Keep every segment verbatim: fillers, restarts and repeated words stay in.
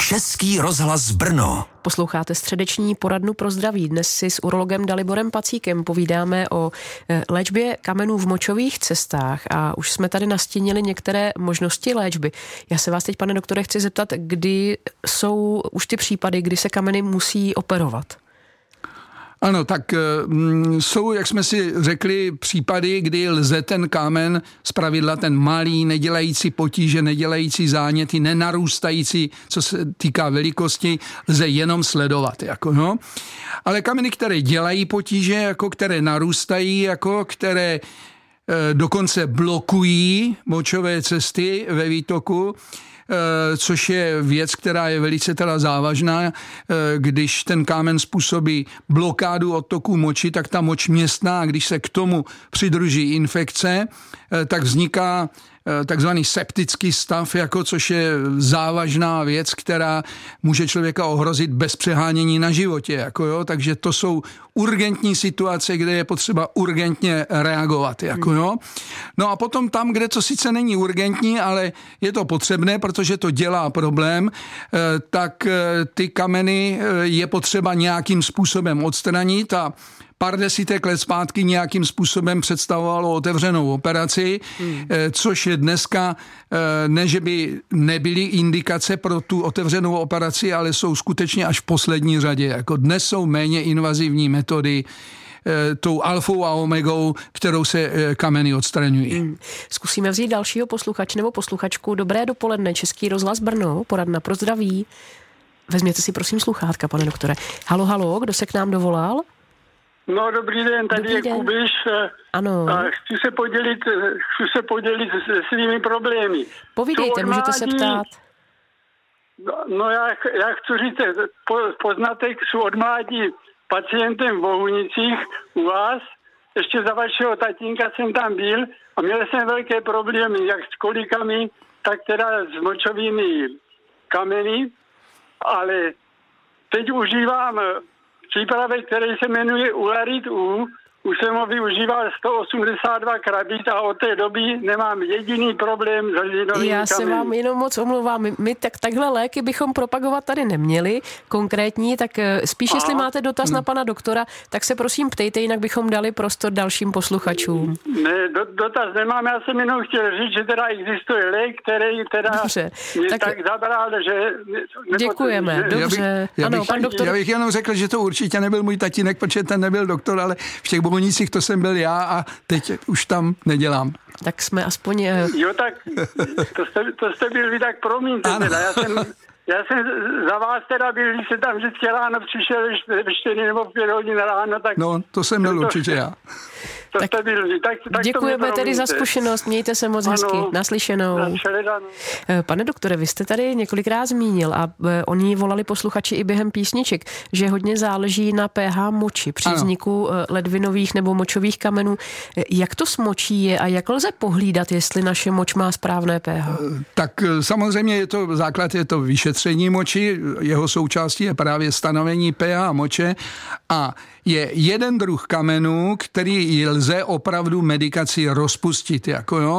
Český rozhlas Brno. Posloucháte středeční poradnu pro zdraví. Dnes si s urologem Daliborem Pacíkem povídáme o léčbě kamenů v močových cestách a už jsme tady nastínili některé možnosti léčby. Já se vás teď, pane doktore, chci zeptat, kdy jsou už ty případy, kdy se kameny musí operovat? Ano, tak m, jsou, jak jsme si řekli, případy, kdy lze ten kámen, zpravidla ten malý, nedělající potíže, nedělající záněty, nenarůstající, co se týká velikosti, lze jenom sledovat. Jako, no. Ale kameny, které dělají potíže, jako které narůstají, jako které e, dokonce blokují močové cesty ve výtoku, což je věc, která je velice teda závažná. Když ten kámen způsobí blokádu odtoku moči, tak ta moč městná, když se k tomu přidruží infekce, tak vzniká takzvaný septický stav, jako což je závažná věc, která může člověka ohrozit bez přehánění na životě. Jako jo? Takže to jsou urgentní situace, kde je potřeba urgentně reagovat. Jako jo? No a potom tam, kde to sice není urgentní, ale je to potřebné, protože to dělá problém, tak ty kameny je potřeba nějakým způsobem odstranit a pár desítek let zpátky nějakým způsobem představovalo otevřenou operaci, hmm. což je dneska, ne že by nebyly indikace pro tu otevřenou operaci, ale jsou skutečně až v poslední řadě. Jako dnes jsou méně invazivní metody tou alfou a omegou, kterou se kameny odstraňují. Hmm. Zkusíme vzít dalšího posluchače nebo posluchačku. Dobré dopoledne, Český rozhlas Brno, poradna pro zdraví. Vezměte si prosím sluchátka, pane doktore. Halo, halo, kdo se k nám dovolal? No, dobrý den, tady dobrý je den. Kubiš. Ano. A chci se podělit, chci se podělit se svými problémy. Povídejte, můžete se ptát. No, no já, já chci říct, po, poznatek jsou od mládí pacientem v Bohunicích u vás. Ještě za vašeho tatínka jsem tam byl a měl jsem velké problémy, jak s kolikami, tak teda s močovými kameny, ale teď užívám přípravek, který se jmenuje Ularit U. Už jsem ho využíval sto osmdesát dva krabit a od té doby nemám jediný problém s hlinovými Já se kameny. vám jenom moc omlouvám. My, my tak, takhle léky bychom propagovat tady neměli konkrétní, tak spíš Aha. jestli máte dotaz na pana doktora, tak se prosím ptejte, jinak bychom dali prostor dalším posluchačům. Ne, do, dotaz nemám, já jsem jenom chtěl říct, že teda existuje lék, který teda dobře, mě tak, tak zabral, že... Děkujeme, že, dobře. Já bych, já, ano, bych, pan doktor... já bych jenom řekl, že to určitě nebyl můj tatínek, protože ten nebyl doktor, ale v těch Bohunicích to jsem byl já a teď už tam nedělám. Tak jsme aspoň... Jo, tak to jste, to jste byl vy, tak promiňte teda. Já jsem, já jsem za vás teda byl, když se tam vždycky ráno přišel ve čtyři nebo v pět hodin ráno, tak... No, to jsem byl to, určitě já. To tak, jste byl vy, tak, tak děkujeme tedy za zkušenost, mějte se moc ano, hezky, naslyšenou. Naslyšenou. Pane doktore, vy jste tady několikrát zmínil a oni volali posluchači i během písniček, že hodně záleží na pH moči při ano. vzniku ledvinových nebo močových kamenů. Jak to s močí je a jak lze pohlídat, jestli naše moč má správné pH? Tak samozřejmě je to, základ je to vyšetření moči, jeho součástí je právě stanovení pH moče a je jeden druh kamenů, který lze opravdu medikací rozpustit. Jako jo.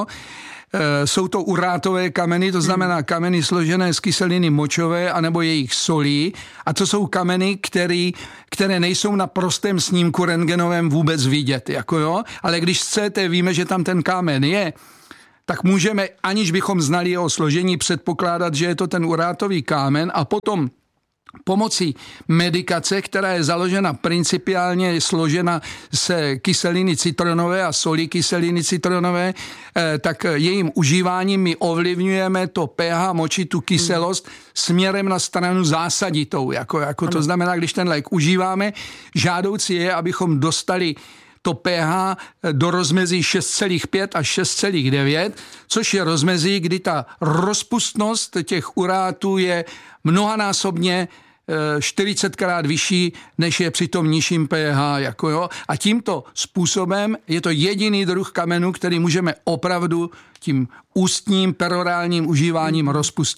E, jsou to urátové kameny, to znamená kameny složené z kyseliny močové anebo jejich solí. A to jsou kameny, který, které nejsou na prostém snímku rentgenovém vůbec vidět. Jako jo. Ale když chcete, víme, že tam ten kámen je, tak můžeme, aniž bychom znali jeho složení, předpokládat, že je to ten urátový kámen a potom pomocí medikace, která je založena principiálně, je složena z kyseliny citronové a soli kyseliny citronové, tak jejím užíváním my ovlivňujeme to pH moči, tu kyselost směrem na stranu zásaditou. Jako, jako to znamená, když ten lék užíváme, žádoucí je, abychom dostali to pH do rozmezí šest celá pět až šest celá devět, což je rozmezí, kdy ta rozpustnost těch urátů je mnohanásobně čtyřicetkrát vyšší, než je při tom nižším pH. Jako jo. A tímto způsobem je to jediný druh kamenů, který můžeme opravdu tím ústním perorálním užíváním rozpustit.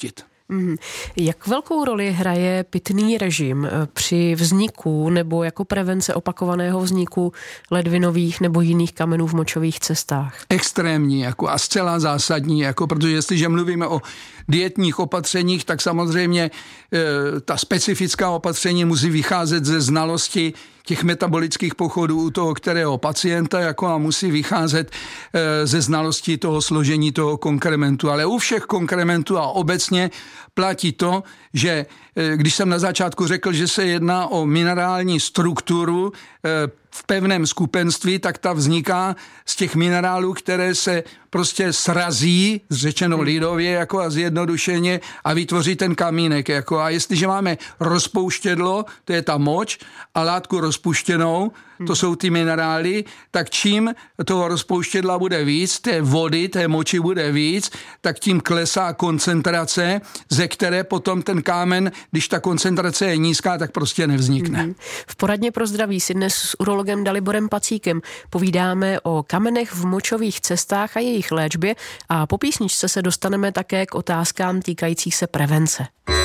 Mm. Jak velkou roli hraje pitný režim při vzniku nebo jako prevence opakovaného vzniku ledvinových nebo jiných kamenů v močových cestách? Extrémní jako a zcela zásadní, jako, protože jestliže mluvíme o dietních opatřeních, tak samozřejmě e, ta specifická opatření musí vycházet ze znalosti těch metabolických pochodů u toho kterého pacienta jako a musí vycházet e, ze znalosti toho složení toho konkrementu. Ale u všech konkrementů a obecně platí to, že e, když jsem na začátku řekl, že se jedná o minerální strukturu e, v pevném skupenství, tak ta vzniká z těch minerálů, které se prostě srazí, řečeno lidově jako a zjednodušeně a vytvoří ten kamínek. Jako. A jestliže máme rozpouštědlo, to je ta moč, a látku rozpuštěnou, to jsou ty minerály, tak čím toho rozpouštědla bude víc, té vody, té moči bude víc, tak tím klesá koncentrace, ze které potom ten kámen, když ta koncentrace je nízká, tak prostě nevznikne. Mm-hmm. V poradně pro zdraví si dnes s urologem Daliborem Pacíkem povídáme o kamenech v močových cestách a jejich léčbě a po písničce se dostaneme také k otázkám týkajících se prevence.